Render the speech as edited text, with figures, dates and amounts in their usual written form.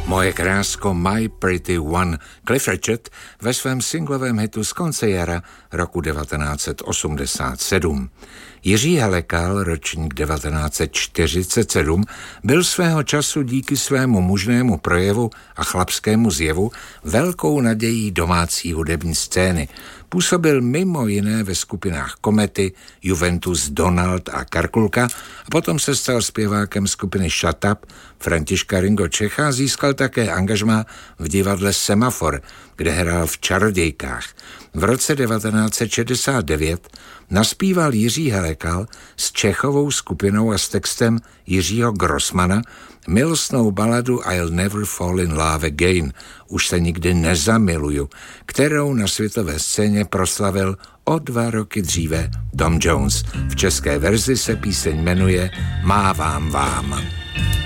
Moje krásko My Pretty One, Cliff Richard ve svém singlovém hitu z konce jara roku 1987. Jiří Helekal, ročník 1947, byl svého času díky svému mužnému projevu a chlapskému zjevu velkou nadějí domácí hudební scény. Působil mimo jiné ve skupinách Komety, Juventus, Donald a Karkulka a potom se stal zpěvákem skupiny Shut Up Františka Ringo Čecha a získal také angažmá v divadle Semafor, kde hrál v Čarodějkách. V roce 1969 naspíval Jiří Helekal s Čechovou skupinou a s textem Jiřího Grossmana milostnou baladu I'll Never Fall in Love Again, už se nikdy nezamiluju, kterou na světové scéně proslavil o 2 roky dříve Tom Jones. V české verzi se píseň jmenuje Mávám vám.